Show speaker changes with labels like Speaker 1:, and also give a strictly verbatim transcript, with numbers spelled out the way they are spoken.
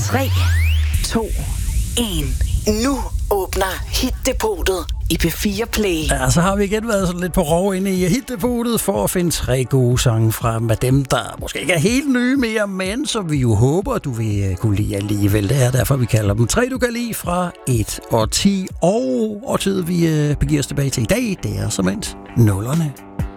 Speaker 1: tre, to, en. Nu åbner Hitdepotet i P fire Play.
Speaker 2: Ja, så har vi igen været sådan lidt på rov inde i Hitdepotet for at finde tre gode sange frem af dem, der måske ikke er helt nye mere, men som vi jo håber, du vil kunne lide alligevel. Det er derfor, vi kalder dem tre, du kan lide fra et og ti. Og årtid, vi begiver os tilbage til i dag, det er som endt nullerne.